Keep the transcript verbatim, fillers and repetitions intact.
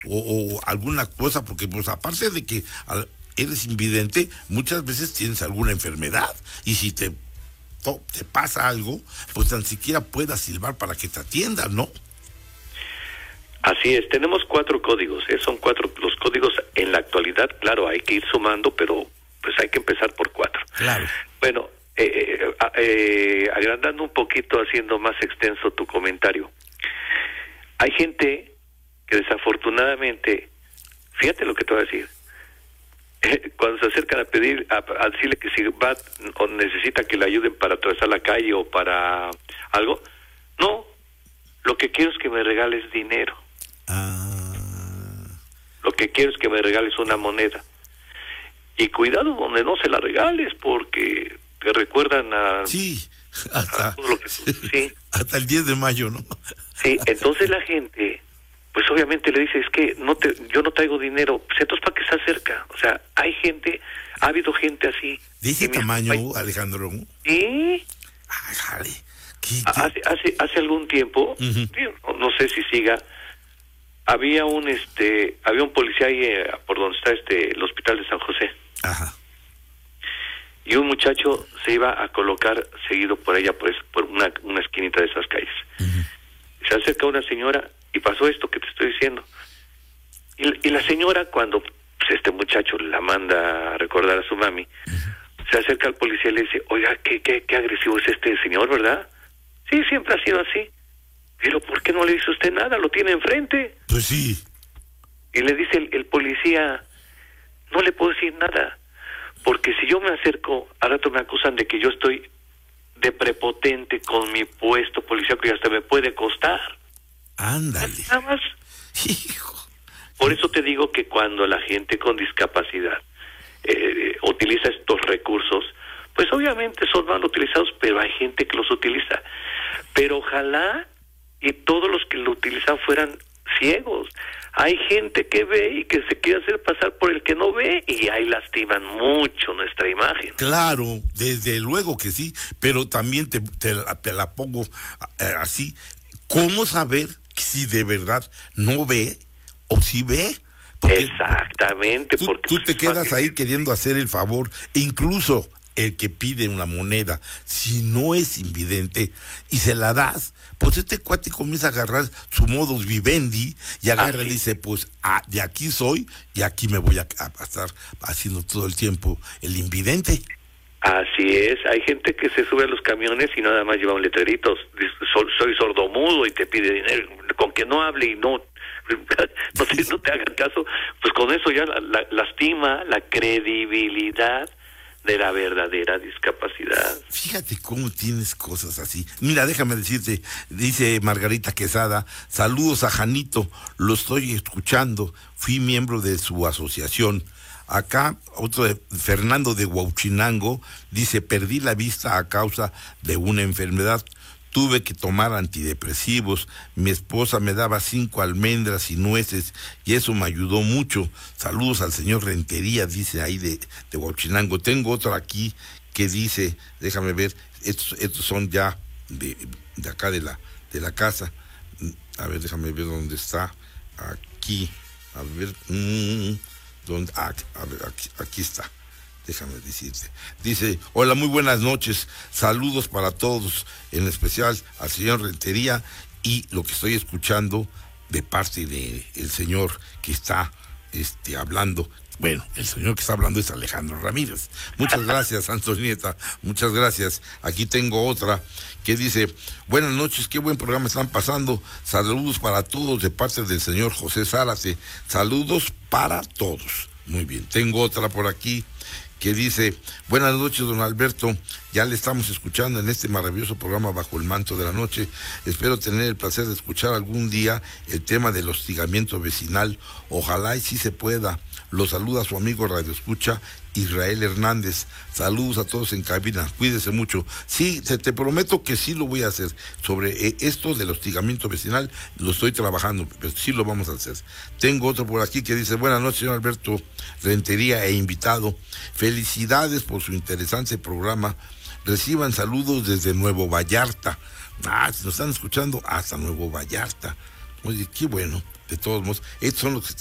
o, o alguna cosa, porque pues aparte de que al, eres invidente, muchas veces tienes alguna enfermedad, y si te, to, te pasa algo, pues tan siquiera puedas silbar para que te atiendan, ¿no? Así es, tenemos cuatro códigos, ¿eh? Son cuatro los códigos en la actualidad, claro, hay que ir sumando, pero pues hay que empezar por cuatro. Claro. Bueno, eh, eh, eh, agrandando un poquito, haciendo más extenso tu comentario, hay gente que desafortunadamente, fíjate lo que te voy a decir, eh, cuando se acercan a pedir, a, a decirle que si va o necesita que le ayuden para atravesar la calle o para algo, no, lo que quiero es que me regales dinero. Ah. Lo que quiero es que me regales una moneda. Y cuidado donde no se la regales, porque te recuerdan a... Sí, hasta, a todo lo que, sí. hasta el diez de mayo, ¿no? Sí, entonces la gente, pues obviamente le dice, es que no te, yo no traigo dinero, pues entonces ¿para qué se acerca? O sea, hay gente, ha habido gente así. ¿De ese tamaño, mi... Alejandro? ¿Y? Ay, jale. ¿Qué, qué? Hace, hace, hace algún tiempo, uh-huh. no, no sé si siga, había un este había un policía ahí eh, por donde está este el hospital de San José. Ajá. Y un muchacho se iba a colocar seguido por ella, pues, por una, una esquinita de esas calles. Uh-huh. Se acerca una señora y pasó esto que te estoy diciendo. Y, y la señora, cuando pues, este muchacho la manda a recordar a su mami, uh-huh. se acerca al policía y le dice, oiga, qué, qué, qué agresivo es este señor, ¿verdad? Sí, siempre ha sido así. Pero ¿por qué no le dice usted nada? Lo tiene enfrente. Pues sí. Y le dice el, el policía, no le puedo decir nada, porque si yo me acerco, al rato me acusan de que yo estoy de prepotente con mi puesto policíaco y hasta me puede costar. Ándale. Nada más. Hijo. Por eso te digo que cuando la gente con discapacidad eh, utiliza estos recursos, pues obviamente son mal utilizados, pero hay gente que los utiliza. Pero ojalá y todos los que lo utilizan fueran ciegos. Hay gente que ve y que se quiere hacer pasar por el que no ve, y ahí lastiman mucho nuestra imagen. Claro, desde luego que sí, pero también te, te, te la pongo eh, así. ¿Cómo saber si de verdad no ve o si ve? Porque exactamente. Tú, porque tú te quedas ahí queriendo hacer el favor, e incluso el que pide una moneda, si no es invidente y se la das, pues este cuate comienza a agarrar su modus vivendi y agarra ah, y dice, pues ah, de aquí soy y aquí me voy a, a estar haciendo todo el tiempo el invidente. Así es, hay gente que se sube a los camiones y nada más lleva un letrerito, soy, soy sordomudo y te pide dinero, con que no hable y no no te, no te hagan caso, pues con eso ya la, la, lastima la credibilidad de la verdadera discapacidad. Fíjate cómo tienes cosas así. Mira, déjame decirte, dice Margarita Quesada, saludos a Janito, lo estoy escuchando, fui miembro de su asociación. Acá, otro de Fernando de Huauchinango, dice, perdí la vista a causa de una enfermedad. Tuve que tomar antidepresivos, mi esposa me daba cinco almendras y nueces y eso me ayudó mucho. Saludos al señor Rentería, dice ahí de, de Huauchinango. Tengo otro aquí que dice, déjame ver, estos, estos son ya de, de acá de la, de la casa. A ver, déjame ver dónde está. Aquí, a ver, mmm, dónde, ah, a ver, aquí, aquí está. Déjame decirte. Dice, hola, muy buenas noches, saludos para todos, en especial al señor Rentería y lo que estoy escuchando de parte de el señor que está este, hablando. Bueno, el señor que está hablando es Alejandro Ramírez. Muchas gracias, Antonieta, muchas gracias. Aquí tengo otra que dice, buenas noches, qué buen programa están pasando. Saludos para todos de parte del señor José Zárate. Saludos para todos. Muy bien, tengo otra por aquí que dice, buenas noches, don Alberto, ya le estamos escuchando en este maravilloso programa Bajo el Manto de la Noche. Espero tener el placer de escuchar algún día el tema del hostigamiento vecinal. Ojalá y sí se pueda. Lo saluda su amigo Radio Escucha, Israel Hernández. Saludos a todos en cabina, cuídese mucho. Sí, te, te prometo que sí lo voy a hacer. Sobre eh, esto del hostigamiento vecinal, lo estoy trabajando, pero sí lo vamos a hacer. Tengo otro por aquí que dice, buenas noches, señor Alberto Rentería e invitado. Felicidades por su interesante programa. Reciban saludos desde Nuevo Vallarta. Ah, nos están escuchando hasta Nuevo Vallarta. Oye, qué bueno. de todos modos, estos son los que